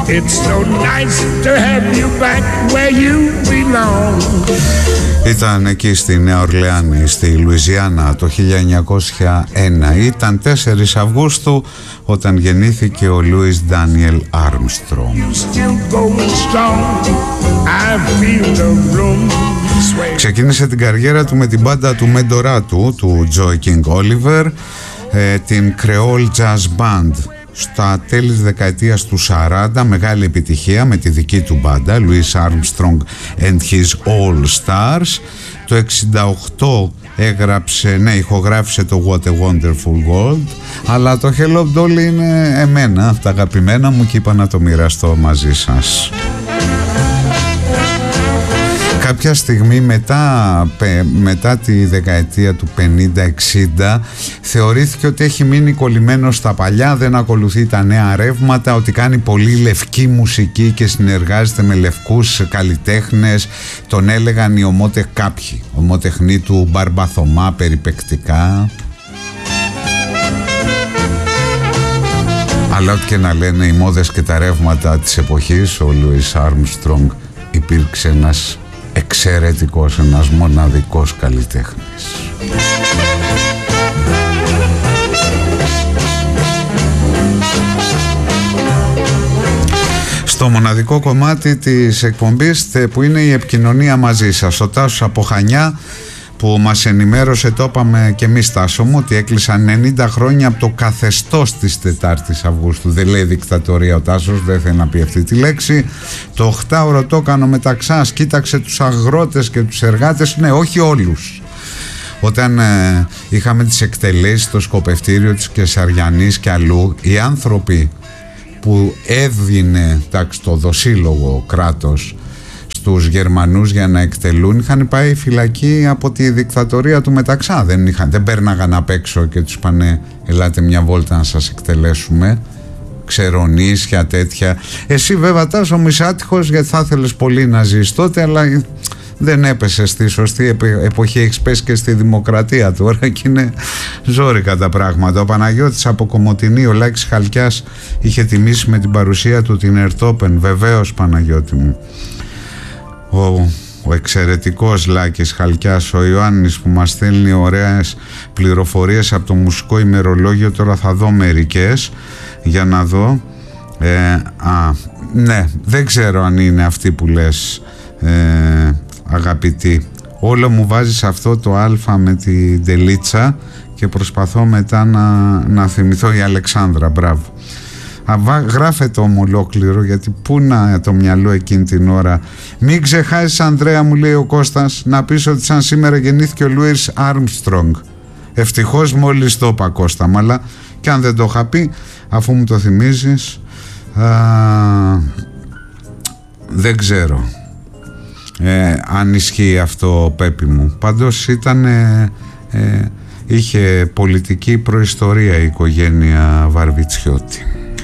It's so nice to have you back where you belong. Ήταν εκεί στη Νέα Ορλεάνη, στη Λουιζιάννα το 1901. Ήταν 4 Αυγούστου όταν γεννήθηκε ο Λούις Ντάνιελ Άρμστρονγκ. Ξεκίνησε την καριέρα του με την μπάντα του μέντορά του Joy King Oliver, την Creole Jazz Band. Στα τέλη της δεκαετίας του 40, μεγάλη επιτυχία με τη δική του μπάντα, Louis Armstrong and his All Stars. Το 68 ηχογράφησε το What a Wonderful World, αλλά το Hello Dolly είναι εμένα, τα αγαπημένα μου, και είπα να το μοιραστώ μαζί σας. Κάποια στιγμή μετά τη δεκαετία του 50-60 θεωρήθηκε ότι έχει μείνει κολλημένο στα παλιά, δεν ακολουθεί τα νέα ρεύματα, ότι κάνει πολύ λευκή μουσική και συνεργάζεται με λευκούς καλλιτέχνες. Τον έλεγαν οι κάποιοι ομοτεχνοί του Μπαρμπαθωμά περιπεκτικά. Αλλά ό,τι και να λένε οι μόδες και τα ρεύματα της εποχής, ο Λούις Άρμστρονγκ υπήρξε ένας εξαιρετικός, ένας μοναδικός καλλιτέχνης. Στο μοναδικό κομμάτι της εκπομπής που είναι η επικοινωνία μαζί σας, ο Τάσος από Χανιά που μας ενημέρωσε, το είπαμε και εμείς Τάσο μου, ότι έκλεισαν 90 χρόνια από το καθεστώς της 4ης Αυγούστου. Δεν λέει δικτατορία ο Τάσος, δεν θέλει να πει αυτή τη λέξη. Το 8ωρο το έκανε ο Μεταξάς, κοίταξε τους αγρότες και τους εργάτες, ναι, όχι όλους. Όταν είχαμε τις εκτελέσεις στο σκοπευτήριο της Κεσαριανής και αλλού, οι άνθρωποι που έδινε το δοσύλλογο κράτος στους Γερμανούς για να εκτελούν, είχαν πάει φυλακή από τη δικτατορία του Μεταξά. Δεν πέρναγαν απ' έξω και τους πάνε ελάτε μια βόλτα να σας εκτελέσουμε. Ξερονίσια τέτοια. Εσύ βέβαια Τάσο μου είσαι άτυχος, γιατί θα ήθελες πολύ να ζεις τότε, αλλά δεν έπεσε στη σωστή εποχή. Έχεις πέσει και στη δημοκρατία τώρα και είναι ζόρικα τα πράγματα. Ο Παναγιώτης από Κομοτηνή, ο Λάκης Χαλκιάς, είχε τιμήσει με την παρουσία του την Ερτόπεν. Βεβαίως Παναγιώτη μου. Ο εξαιρετικός Λάκης Χαλκιάς, ο Ιωάννης που μας στέλνει ωραίες πληροφορίες από το μουσικό ημερολόγιο. Τώρα θα δω μερικές για να δω. Ναι, δεν ξέρω αν είναι αυτή που λες, αγαπητή. Όλο μου βάζεις αυτό το α με τη τελίτσα και προσπαθώ μετά να θυμηθώ. Η Αλεξάνδρα, μπράβο. Γράφε το ολόκληρο, γιατί πού να το μυαλό εκείνη την ώρα. Μην ξεχάσεις Ανδρέα, μου λέει ο Κώστας, να πεις ότι σαν σήμερα γεννήθηκε ο Λούις Άρμστρονγκ. Ευτυχώς μόλις το είπα Κώστα, αλλά και αν δεν το είχα πει, αφού μου το θυμίζεις, δεν ξέρω αν ισχύει αυτό, Πέπι μου. Πάντως είχε πολιτική προϊστορία η οικογένεια Βαρβιτσιώτη.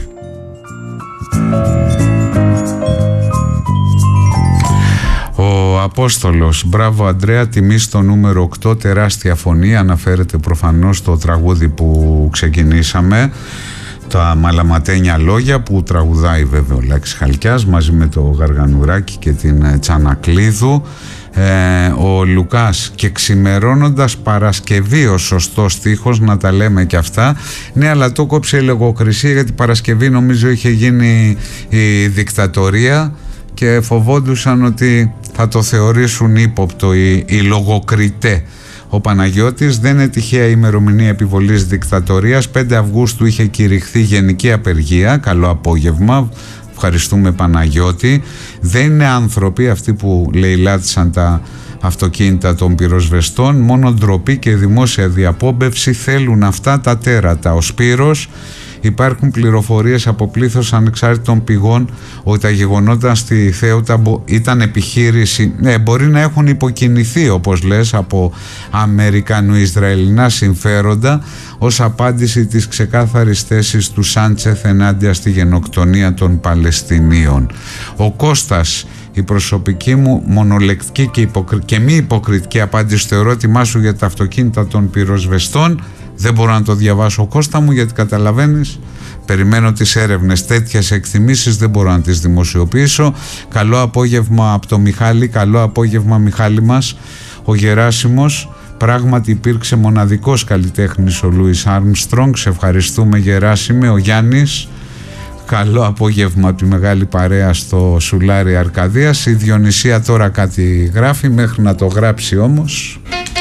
Ο Απόστολος, μπράβο Ανδρέα, τιμή στο νούμερο 8, τεράστια φωνή. Αναφέρεται προφανώς στο τραγούδι που ξεκινήσαμε, τα μαλαματένια λόγια, που τραγουδάει βέβαια ο Λάκης Χαλκιάς μαζί με το Γαργανουράκι και την Τσανακλείδου. Ο Λουκάς, και ξημερώνοντας Παρασκευή ο σωστός στίχος, να τα λέμε και αυτά. Ναι, αλλά το κόψε η λογοκρισία, γιατί Παρασκευή νομίζω είχε γίνει η δικτατορία και φοβόντουσαν ότι θα το θεωρήσουν ύποπτο οι λογοκριτέ. Ο Παναγιώτης, δεν είναι τυχαία η ημερομηνία επιβολής δικτατορίας. 5 Αυγούστου είχε κηρυχθεί γενική απεργία. Καλό απόγευμα. Ευχαριστούμε Παναγιώτη. Δεν είναι άνθρωποι αυτοί που λαιλάτισαν τα αυτοκίνητα των πυροσβεστών. Μόνο ντροπή και δημόσια διαπόμπευση θέλουν αυτά τα τέρατα. Ο Σπύρος, υπάρχουν πληροφορίες από πλήθος ανεξάρτητων πηγών ότι τα γεγονότα στη Θέουτα ήταν επιχείρηση. Ναι, μπορεί να έχουν υποκινηθεί, όπως λες, από αμερικανο-ισραηλινά συμφέροντα, ως απάντηση της ξεκάθαρης θέσης του Σάντσεθ ενάντια στη γενοκτονία των Παλαιστινίων. Ο Κώστας, η προσωπική μου μονολεκτική και μη υποκριτική απάντηση στο ερώτημά σου για τα αυτοκίνητα των πυροσβεστών, δεν μπορώ να το διαβάσω Κώστα μου, γιατί καταλαβαίνεις, Περιμένω τις έρευνες. Τέτοιες εκτιμήσεις δεν μπορώ να τις δημοσιοποιήσω. Καλό απόγευμα από το Μιχάλη. Καλό απόγευμα, Μιχάλη μας. Ο Γεράσιμος. Πράγματι υπήρξε μοναδικός καλλιτέχνης ο Λούις Άρμστρονγκ. Σε ευχαριστούμε, Γεράσιμε. Ο Γιάννης. Καλό απόγευμα από τη μεγάλη παρέα στο Σουλάρι Αρκαδίας. Η Διονυσία τώρα κάτι γράφει, μέχρι να το γράψει όμως